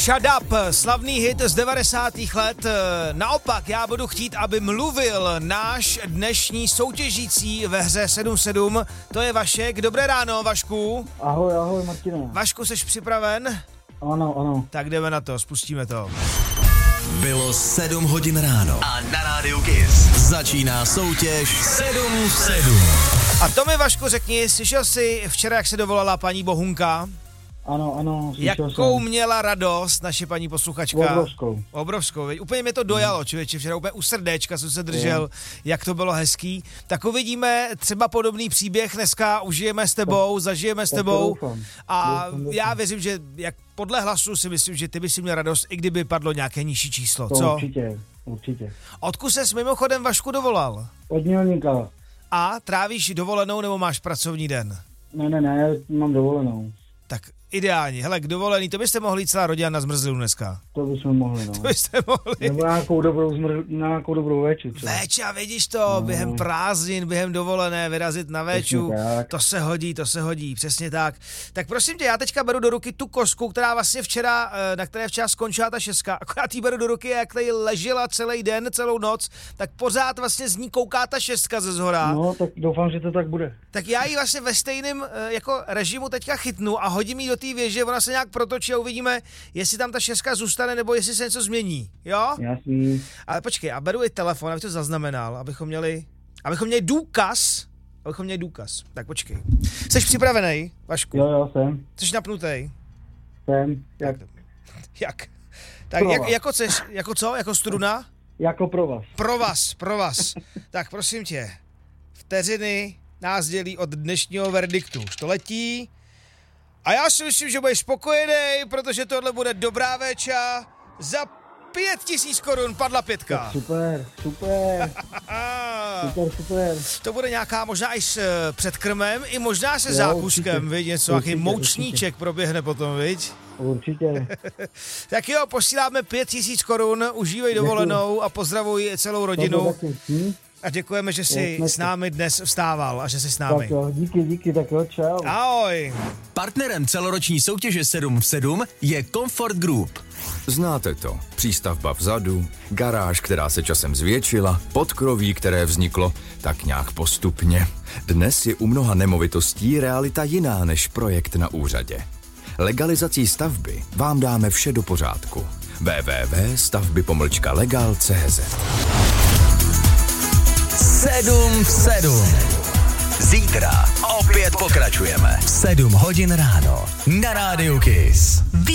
Shut Up, slavný hit z 90. let. Naopak, já budu chtít, aby mluvil náš dnešní soutěžící ve hře 7-7. To je Vašek. Dobré ráno, Vašku. Ahoj, Martine. Vašku, jsi připraven? Ano. Tak jdeme na to, spustíme to. Bylo 7 hodin ráno a na rádiu Kiss začíná soutěž 7-7. A to mi, Vašku, řekni, slyšel jsi včera, jak se dovolala paní Bohunka? Ano, jakou měla radost naše paní posluchačka? Obrovskou, veď. Úplně mě to dojalo, člověče, včera úplně u srdéčka jsem se držel, jak to bylo hezký. Tak uvidíme třeba podobný příběh dneska, užijeme s tebou, zažijeme s tebou a já věřím, že jak podle hlasu si myslím, že ty by si měl radost, i kdyby padlo nějaké nižší číslo, co? Určitě. Odkud ses mimochodem, Vašku, dovolal? Od Mělníka. A trávíš dovolenou nebo máš pracovní den? Ne, mám dovolenou. Tak ideálně. Hele, k dovolený, to byste mohli celá rodina na zmrzlinu dneska. To bychom mohli, no. To byste mohli. Nebo nějakou dobrou véču. Véča, vidíš to, během prázdnin, během dovolené, vyrazit na véču. To se hodí, přesně tak. Tak prosím tě, já teďka beru do ruky tu kostku, která vlastně včera, na které včera skončila ta šestka. Akorát jí beru do ruky, jak tady ležela celý den, celou noc, tak pořád vlastně z ní kouká ta šestka ze zhora. No, tak doufám, že to tak bude. Tak já ji vlastně ve stejném jako režimu teďka chytnu a hodím jí do té věže, ona se nějak protočí a uvidíme, jestli tam ta šestka zůstane, nebo jestli se něco změní, jo? Jasný. Ale počkej, a beru i telefon, abych to zaznamenal, abychom měli důkaz. Tak počkej. Jsi připravený, Vašku? Jo, jsem. Jsi napnutý? Jsem. Jak? Tak jako chceš, jako co? Jako struna? Jako Provaz. Tak prosím tě, vteřiny nás dělí od dnešního verdiktu. Už to letí. A já si myslím, že budeš spokojený, protože tohle bude dobrá véča. Za 5 000 korun padla 5. Super. To bude nějaká možná i s předkrmem, i možná se zákuskem, viď, něco, nějaký moučníček proběhne potom, viď? Určitě. Tak jo, posíláme 5 000 korun, užívej dovolenou a pozdravuj celou rodinu. A děkujeme, že jsi s námi dnes vstával a že jsi s námi. Tak jo, díky, tak jo, čau. Ahoj. Partnerem celoroční soutěže 7-7 je Comfort Group. Znáte to. Přístavba vzadu, garáž, která se časem zvětšila, podkroví, které vzniklo tak nějak postupně. Dnes je u mnoha nemovitostí realita jiná než projekt na úřadě. Legalizací stavby vám dáme vše do pořádku. www.stavby-legal.cz 7-7. Zítra opět pokračujeme. 7 hodin ráno na rádiu Kiss.